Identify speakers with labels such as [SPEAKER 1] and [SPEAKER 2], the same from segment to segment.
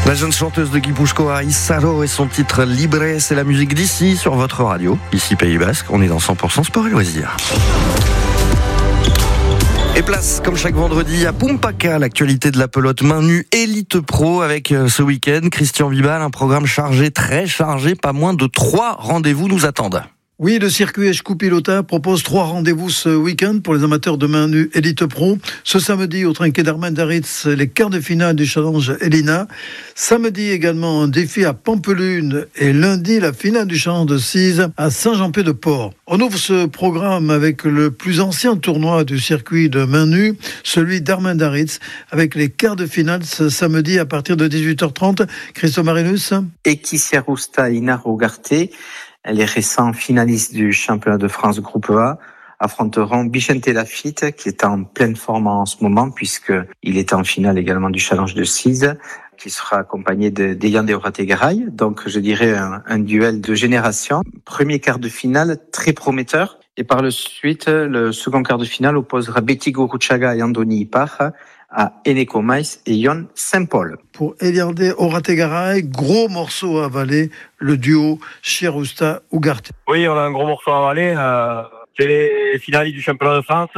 [SPEAKER 1] La jeune chanteuse de Guipuscoa, Issaro, et son titre Libre, c'est la musique d'ici sur votre radio. Ici Pays Basque, on est dans 100% sport et loisirs. Et place, comme chaque vendredi, à Pumpaka, l'actualité de la pelote main nue Elite Pro avec ce week-end. Christian Vibal, un programme chargé, très chargé, pas moins de 3 rendez-vous nous attendent.
[SPEAKER 2] Oui, le circuit Eschkou-Pilota propose 3 rendez-vous ce week-end pour les amateurs de main nue Elite Pro. Ce samedi, au Trinquet d'Armendaritz, les quarts de finale du challenge Elina. Samedi également, un défi à Pampelune. Et lundi, la finale du challenge de Cise à Saint-Jean-Pied-de-Port. On ouvre ce programme avec le plus ancien tournoi du circuit de main nue, celui d'Armendaritz, avec les quarts de finale ce samedi à partir de 18h30. Christo Marinus.
[SPEAKER 3] Ekisiarusta Inaro Ugarte, les récents finalistes du championnat de France Groupe A, affronteront Vicente Lafitte, qui est en pleine forme en ce moment, puisqu'il est en finale également du challenge de Cise, qui sera accompagné d'Eyan de Orategaray. Donc, je dirais un duel de génération. Premier quart de finale très prometteur. Et par la suite, le second quart de finale opposera Betty Goruchaga et Andoni Ipar à Eneko Mais et Yon Saint-Paul.
[SPEAKER 2] Pour Eliande Orategaray, gros morceau à avaler, le duo Chiarusta-Ugarte.
[SPEAKER 4] Oui, on a un gros morceau à avaler. C'est les finalistes du championnat de France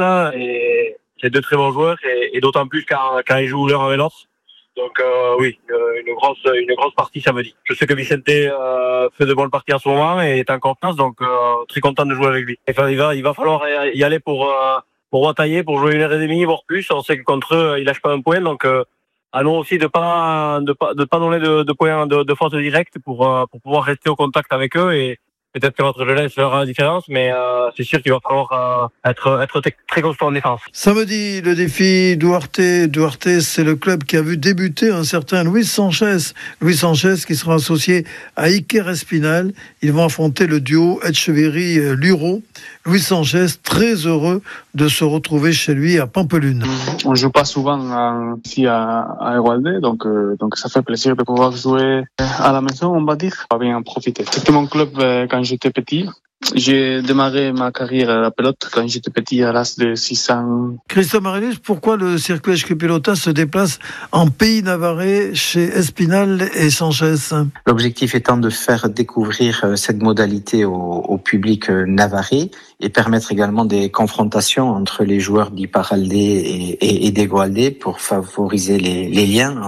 [SPEAKER 4] et c'est 2 très bons joueurs et d'autant plus quand ils jouent l'un avec l'autre. Donc oui, une grosse partie samedi. Je sais que Vicente fait de bonnes parties en ce moment et est en confiance, donc très content de jouer avec lui. Enfin, il va falloir y aller pour batailler, pour jouer 1h30 voire plus. On sait que contre eux, ils lâchent pas un point, donc à nous aussi de pas donner de points de force directe pour pouvoir rester au contact avec eux et peut-être que notre jeunesse fera la différence, mais c'est sûr qu'il va falloir être très constant en défense.
[SPEAKER 2] Samedi, le défi Duarte. Duarte, c'est le club qui a vu débuter un certain Luis Sanchez. Luis Sanchez qui sera associé à Iker Espinal. Ils vont affronter le duo Etcheverry-Luro. Luis Sanchez, très heureux de se retrouver chez lui à Pampelune.
[SPEAKER 5] On joue pas souvent ici à Egualde, donc ça fait plaisir de pouvoir jouer à la maison, on va dire. On va bien en profiter. C'était mon club quand j'étais petit. J'ai démarré ma carrière à la pelote quand j'étais petit à l'âge de 6 ans.
[SPEAKER 2] Christophe Marinus, pourquoi le circuit Eschkou-Pilota se déplace en pays navarrais chez Espinal et Sanchez?
[SPEAKER 3] L'objectif étant de faire découvrir cette modalité au public navarrais et permettre également des confrontations entre les joueurs d'Iparralde et d'Egualde pour favoriser les liens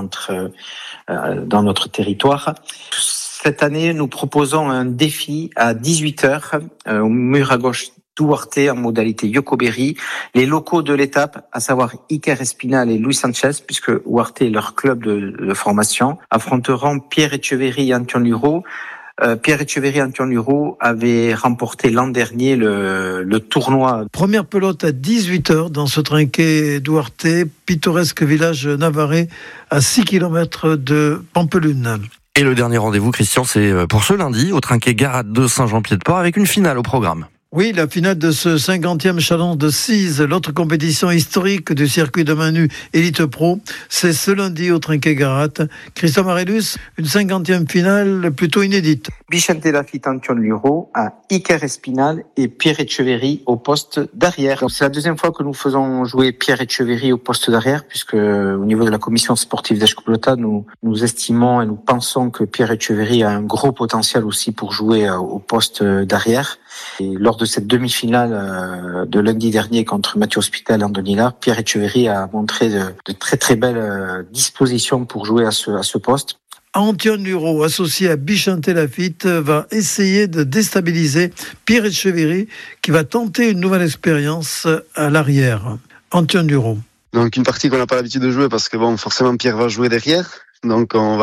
[SPEAKER 3] dans notre territoire. Cette année, nous proposons un défi à 18h au mur à gauche Duarte en modalité Yokoberi. Les locaux de l'étape, à savoir Iker Espinal et Luis Sanchez, puisque Duarte est leur club de formation, affronteront Pierre Etcheverry et Antoine Luro. Pierre Etcheverry et Antoine Luro avaient remporté l'an dernier le tournoi.
[SPEAKER 2] Première pelote à 18h dans ce trinquet Duarte, pittoresque village navarrais à 6 km de Pampelune.
[SPEAKER 1] Et le dernier rendez-vous, Christian, c'est pour ce lundi, au Trinquet Garat de Saint-Jean-Pied-de-Port, avec une finale au programme.
[SPEAKER 2] Oui, la finale de ce 50e challenge de Cise, l'autre compétition historique du circuit de main nue Elite Pro, c'est ce lundi au Trinquet Garat. Christophe Marinus, une 50e finale plutôt inédite.
[SPEAKER 3] Vicente Lafitte, Antoine Luro à Iker Espinal et Pierre Etcheverry au poste d'arrière. C'est la deuxième fois que nous faisons jouer Pierre Etcheverry au poste d'arrière, puisque au niveau de la commission sportive d'Eschkou-Pilota, nous estimons et nous pensons que Pierre Etcheverry a un gros potentiel aussi pour jouer au poste d'arrière. Et lors de cette demi-finale de lundi dernier contre Mathieu Hospital et Andoni Ipar, Pierre Etcheverry a montré de très très belles dispositions pour jouer à ce poste.
[SPEAKER 2] Antoine Luro, associé à Vicente Lafitte, va essayer de déstabiliser Pierre Etcheverry, qui va tenter une nouvelle expérience à l'arrière. Antoine Luro.
[SPEAKER 6] Donc une partie qu'on n'a pas l'habitude de jouer parce que forcément Pierre va jouer derrière. Donc on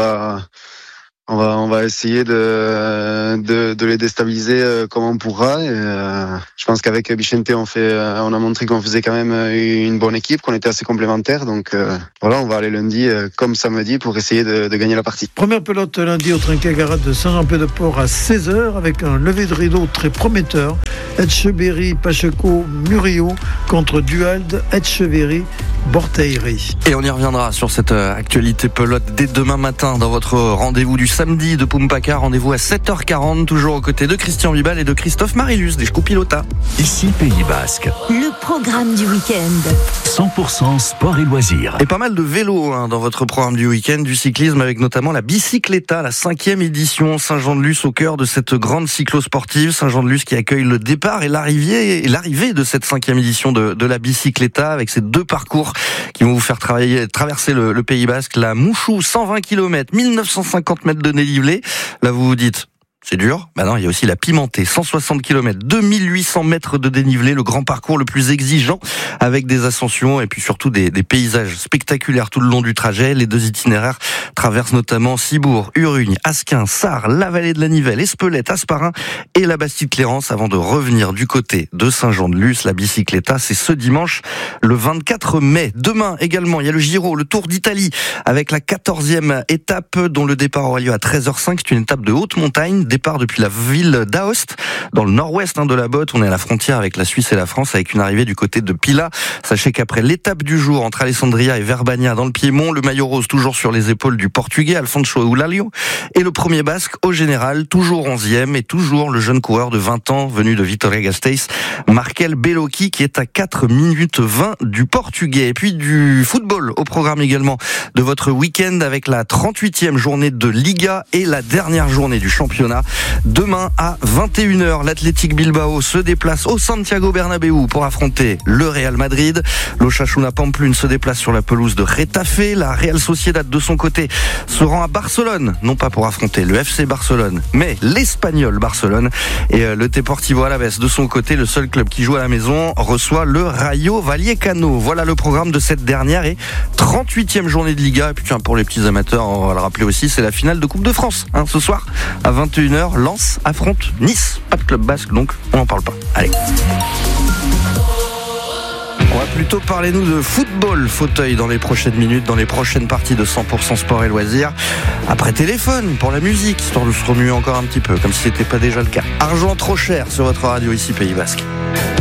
[SPEAKER 6] va essayer de les déstabiliser comme on pourra. Et, je pense qu'avec Vicente, on a montré qu'on faisait quand même une bonne équipe, qu'on était assez complémentaires. Donc voilà, on va aller lundi comme samedi pour essayer de gagner la partie.
[SPEAKER 2] Première pelote lundi au Trinquet Garat de Saint-Jean-Pied-de-Port à 16h avec un lever de rideau très prometteur. Etcheverry, Pacheco, Murillo contre Duhalde, Etcheverry, Borteiri.
[SPEAKER 1] Et on y reviendra sur cette actualité pelote dès demain matin dans votre rendez-vous du samedi de Pumpaka. Rendez-vous à 7h40, toujours aux côtés de Christian Vibal et de Christophe Marilus, des Scoopilota.
[SPEAKER 7] Ici Pays Basque.
[SPEAKER 8] Le programme du week-end.
[SPEAKER 7] 100% sport et loisirs.
[SPEAKER 1] Et pas mal de vélos dans votre programme du week-end, du cyclisme avec notamment la Bicicleta, la 5e édition. Saint-Jean-de-Luz au cœur de cette grande cyclo-sportive. Saint-Jean-de-Luz qui accueille le départ et l'arrivée de cette 5e édition de la Bicicleta avec ces deux parcours qui vont vous faire traverser le Pays Basque. La Mouchou, 120 km, 1950 mètres de dénivelé. Là, vous vous dites, c'est dur. Non, il y a aussi la Pimentée, 160 km, 2800 mètres de dénivelé, le grand parcours le plus exigeant avec des ascensions et puis surtout des paysages spectaculaires tout le long du trajet. Les deux itinéraires traversent notamment Cibourg, Urugne, Asquin, Sarre, la vallée de la Nivelle, Espelette, Asparin et la Bastide-Clérance avant de revenir du côté de Saint-Jean-de-Luz. La Bicicleta, c'est ce dimanche, le 24 mai. Demain également, il y a le Giro, le Tour d'Italie avec la 14e étape dont le départ aura lieu à 13h05. C'est une étape de haute montagne. Départ depuis la ville d'Aoste, dans le nord-ouest de la Botte. On est à la frontière avec la Suisse et la France, avec une arrivée du côté de Pila. Sachez qu'après l'étape du jour entre Alessandria et Verbania dans le Piémont, le maillot rose toujours sur les épaules du Portugais Alfonso Eulalio, et le premier basque au général, toujours 11e, et toujours le jeune coureur de 20 ans venu de Vitoria-Gasteiz, Markel Bellocchi, qui est à 4 minutes 20 du Portugais. Et puis du football au programme également de votre week-end avec la 38e journée de Liga et la dernière journée du championnat. Demain à 21h, l'Athletic Bilbao se déplace au Santiago Bernabéu pour affronter le Real Madrid. L'Osasuna Pamplune se déplace sur la pelouse de Retafe. La Real Sociedad de son côté se rend à Barcelone, non pas pour affronter le FC Barcelone, mais l'Espagnol Barcelone. Et le Deportivo Alavés de son côté, le seul club qui joue à la maison, reçoit le Rayo Vallecano. Voilà le programme de cette dernière et 38e journée de Liga. Et puis pour les petits amateurs, on va le rappeler aussi, c'est la finale de Coupe de France ce soir à 21h. Lens affronte Nice. Pas de club basque, donc on n'en parle pas. Allez. On va plutôt parler, nous, de football fauteuil dans les prochaines minutes, dans les prochaines parties de 100% sport et loisirs. Après téléphone, pour la musique, histoire de se remuer encore un petit peu, comme si c'était pas déjà le cas. Argent trop cher sur votre radio, ici Pays Basque.